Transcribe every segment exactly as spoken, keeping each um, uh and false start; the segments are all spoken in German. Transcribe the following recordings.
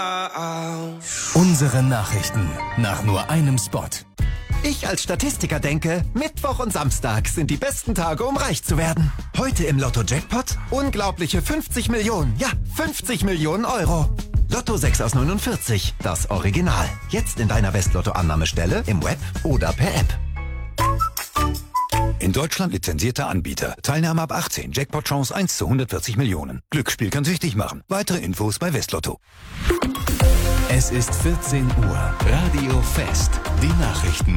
Unsere Nachrichten nach nur einem Spot. Ich als Statistiker denke, Mittwoch und Samstag sind die besten Tage, um reich zu werden. Heute im Lotto-Jackpot unglaubliche fünfzig Millionen, ja, fünfzig Millionen Euro. Lotto sechs aus neunundvierzig, das Original. Jetzt in deiner Westlotto-Annahmestelle, im Web oder per App. In Deutschland lizenzierter Anbieter. Teilnahme ab achtzehn. Jackpot-Chance eins zu hundertvierzig Millionen. Glücksspiel kann süchtig machen. Weitere Infos bei Westlotto. Es ist vierzehn Uhr. Radio Fest. Die Nachrichten.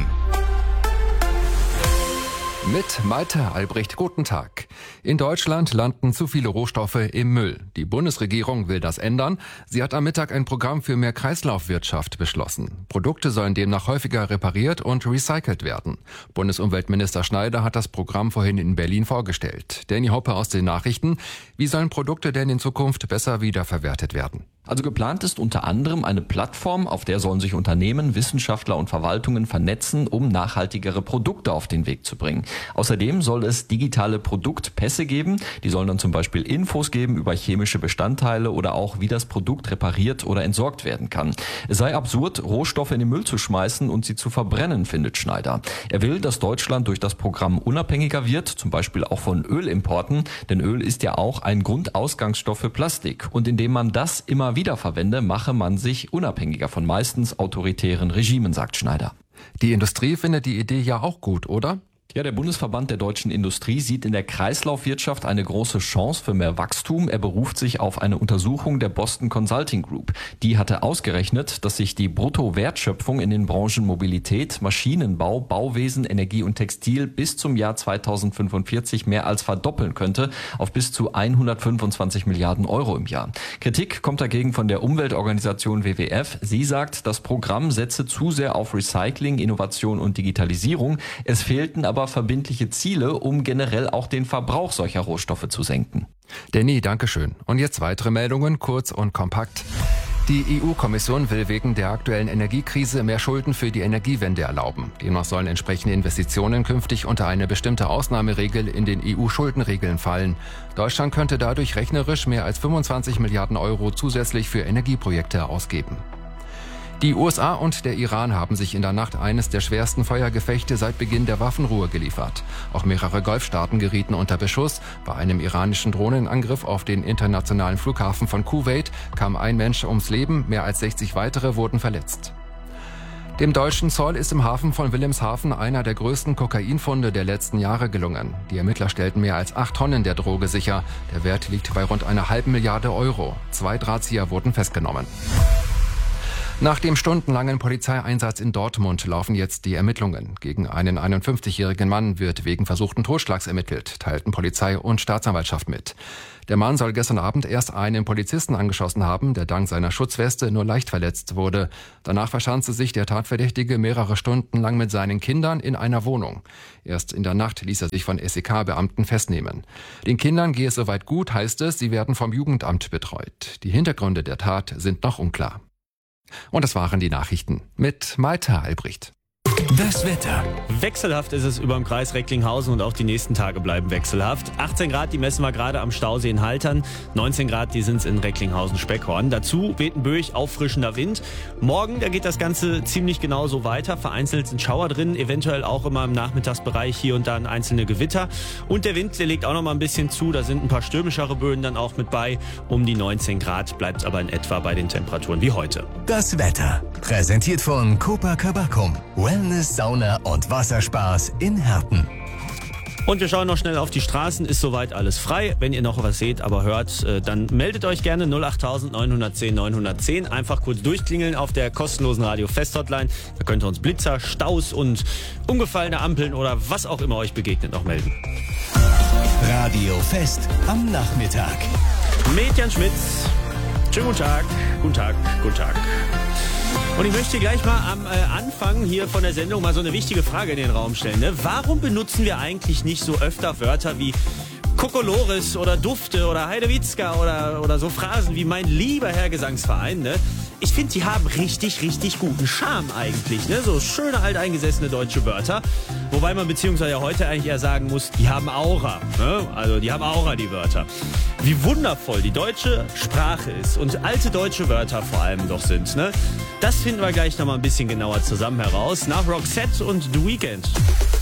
Mit Malte Albrecht, guten Tag. In Deutschland landen zu viele Rohstoffe im Müll. Die Bundesregierung will das ändern. Sie hat am Mittag ein Programm für mehr Kreislaufwirtschaft beschlossen. Produkte sollen demnach häufiger repariert und recycelt werden. Bundesumweltminister Schneider hat das Programm vorhin in Berlin vorgestellt. Danny Hoppe aus den Nachrichten. Wie sollen Produkte denn in Zukunft besser wiederverwertet werden? Also geplant ist unter anderem eine Plattform, auf der sollen sich Unternehmen, Wissenschaftler und Verwaltungen vernetzen, um nachhaltigere Produkte auf den Weg zu bringen. Außerdem soll es digitale Produktpässe geben. Die sollen dann zum Beispiel Infos geben über chemische Bestandteile oder auch, wie das Produkt repariert oder entsorgt werden kann. Es sei absurd, Rohstoffe in den Müll zu schmeißen und sie zu verbrennen, findet Schneider. Er will, dass Deutschland durch das Programm unabhängiger wird, zum Beispiel auch von Ölimporten, denn Öl ist ja auch ein Grundausgangsstoff für Plastik. Und indem man das immer wiederverwende, mache man sich unabhängiger von meistens autoritären Regimen, sagt Schneider. Die Industrie findet die Idee ja auch gut, oder? Ja, der Bundesverband der deutschen Industrie sieht in der Kreislaufwirtschaft eine große Chance für mehr Wachstum. Er beruft sich auf eine Untersuchung der Boston Consulting Group. Die hatte ausgerechnet, dass sich die Bruttowertschöpfung in den Branchen Mobilität, Maschinenbau, Bauwesen, Energie und Textil bis zum Jahr zweitausendfünfundvierzig mehr als verdoppeln könnte auf bis zu hundertfünfundzwanzig Milliarden Euro im Jahr. Kritik kommt dagegen von der Umweltorganisation W W F. Sie sagt, das Programm setze zu sehr auf Recycling, Innovation und Digitalisierung. Es fehlten aber verbindliche Ziele, um generell auch den Verbrauch solcher Rohstoffe zu senken. Danny, Dankeschön. Und jetzt weitere Meldungen, kurz und kompakt. Die E U-Kommission will wegen der aktuellen Energiekrise mehr Schulden für die Energiewende erlauben. Demnach sollen entsprechende Investitionen künftig unter eine bestimmte Ausnahmeregel in den E U-Schuldenregeln fallen. Deutschland könnte dadurch rechnerisch mehr als fünfundzwanzig Milliarden Euro zusätzlich für Energieprojekte ausgeben. Die U S A und der Iran haben sich in der Nacht eines der schwersten Feuergefechte seit Beginn der Waffenruhe geliefert. Auch mehrere Golfstaaten gerieten unter Beschuss. Bei einem iranischen Drohnenangriff auf den internationalen Flughafen von Kuwait kam ein Mensch ums Leben, mehr als sechzig weitere wurden verletzt. Dem deutschen Zoll ist im Hafen von Wilhelmshaven einer der größten Kokainfunde der letzten Jahre gelungen. Die Ermittler stellten mehr als acht Tonnen der Droge sicher. Der Wert liegt bei rund einer halben Milliarde Euro. Zwei Drahtzieher wurden festgenommen. Nach dem stundenlangen Polizeieinsatz in Dortmund laufen jetzt die Ermittlungen. Gegen einen einundfünfzigjährigen Mann wird wegen versuchten Totschlags ermittelt, teilten Polizei und Staatsanwaltschaft mit. Der Mann soll gestern Abend erst einen Polizisten angeschossen haben, der dank seiner Schutzweste nur leicht verletzt wurde. Danach verschanzte sich der Tatverdächtige mehrere Stunden lang mit seinen Kindern in einer Wohnung. Erst in der Nacht ließ er sich von S E K-Beamten festnehmen. Den Kindern gehe es soweit gut, heißt es, sie werden vom Jugendamt betreut. Die Hintergründe der Tat sind noch unklar. Und das waren die Nachrichten mit Malte Albrecht. Das Wetter. Wechselhaft ist es über dem Kreis Recklinghausen und auch die nächsten Tage bleiben wechselhaft. achtzehn Grad, die messen wir gerade am Stausee in Haltern. neunzehn Grad, die sind es in Recklinghausen-Speckhorn. Dazu weht ein böig auffrischender Wind. Morgen, da geht das Ganze ziemlich genauso weiter. Vereinzelt sind Schauer drin, eventuell auch immer im Nachmittagsbereich hier und da ein einzelne Gewitter. Und der Wind, der legt auch noch mal ein bisschen zu. Da sind ein paar stürmischere Böen dann auch mit bei. Um die neunzehn Grad bleibt es aber in etwa bei den Temperaturen wie heute. Das Wetter. Präsentiert von Copacabacum. Wellness, Sauna und Wasserspaß in Herten. Und wir schauen noch schnell auf die Straßen, ist soweit alles frei. Wenn ihr noch was seht, aber hört, dann meldet euch gerne null acht neun eins null neun eins null eins. Einfach kurz durchklingeln auf der kostenlosen Radio-Fest-Hotline. Da könnt ihr uns Blitzer, Staus und umgefallene Ampeln oder was auch immer euch begegnet noch melden. Radio Fest am Nachmittag. Mädchen Schmitz. Schönen guten Tag. Guten Tag. Guten Tag. Und ich möchte gleich mal am äh, Anfang hier von der Sendung mal so eine wichtige Frage in den Raum stellen. Ne? Warum benutzen wir eigentlich nicht so öfter Wörter wie Kokolores oder Dufte oder Heidewitzka oder, oder so Phrasen wie mein lieber Herr Gesangsverein? Ne? ich finde, die haben richtig, richtig guten Charme eigentlich. Ne? So schöne, alteingesessene deutsche Wörter. Wobei man beziehungsweise heute eigentlich eher sagen muss, die haben Aura. Ne? Also die haben Aura, die Wörter. Wie wundervoll die deutsche Sprache ist und alte deutsche Wörter vor allem doch sind. Ne? Das finden wir gleich nochmal ein bisschen genauer zusammen heraus. Nach Roxette und The Weeknd.